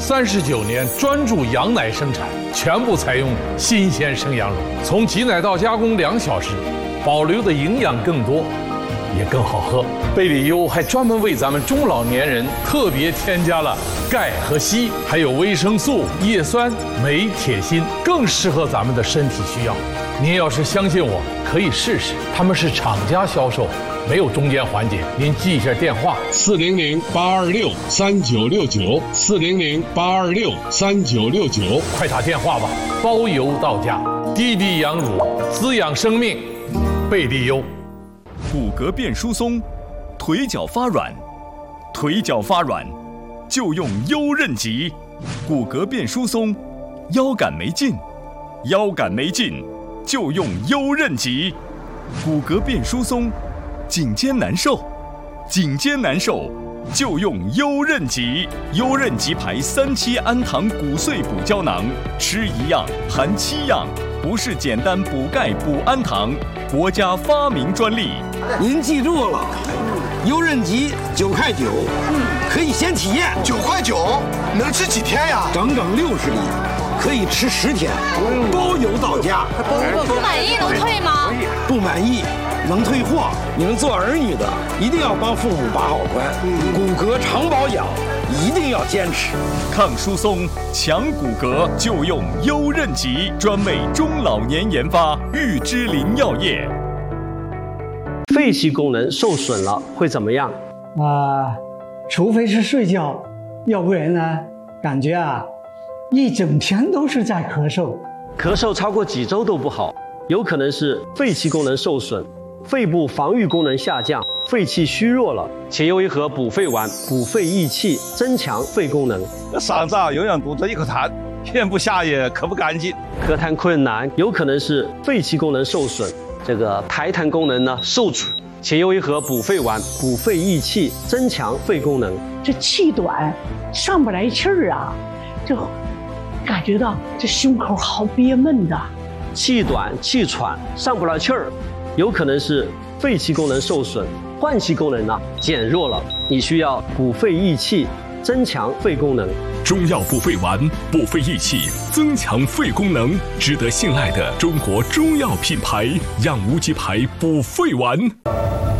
39年专注羊奶生产，全部采用新鲜生羊乳，从挤奶到加工2小时，保留的营养更多，也更好喝。贝里优还专门为咱们中老年人特别添加了钙和硒，还有维生素、叶酸、镁、铁、锌，更适合咱们的身体需要。您要是相信我，可以试试。他们是厂家销售，没有中间环节。您记一下电话：400-826-3969，400-826-3969，快打电话吧，包邮到家。滴滴羊乳，滋养生命，贝利优。 骨骼变疏松，腿脚发软，腿脚发软就用优韧极。骨骼变疏松，腰杆没劲，腰杆没劲就用优韧极。骨骼变疏松，颈肩难受，颈肩难受就用优韧极。优韧极牌3期氨糖骨碎补胶囊，吃1样含7样，不是简单补钙补氨糖，国家发明专利。 您记住了，优韧极9.9块，可以先体验。 9.9块，能吃几天呀？ 整整60粒，可以吃10天，包邮到家。 不满意能退吗？ 不满意能退货。你们做儿女的一定要帮父母把好关，骨骼常保养一定要坚持。 抗疏松、强骨骼就用优韧极，专为中老年研发，玉芝林药业。 肺气功能受损了会怎么样？ 除非是睡觉，要不然呢，感觉一整天都是在咳嗽。 咳嗽超过几周都不好，有可能是肺气功能受损，肺部防御功能下降，肺气虚弱了。且有一盒补肺丸，补肺益气，增强肺功能。 嗓子永远堵着一口痰，咽不下也咳不干净。 咳痰困难，有可能是肺气功能受损，这个排痰功能呢受阻。且有一盒补肺丸，补肺益气，增强肺功能。 这气短，上不来气儿就感觉到这胸口好憋闷的。 气短气喘上不来气儿，有可能是肺气功能受损，换气功能减弱了，你需要补肺益气，增强肺功能。 中药补肺丸，补肺益气，增强肺功能，值得信赖的中国中药品牌——养无极牌补肺丸。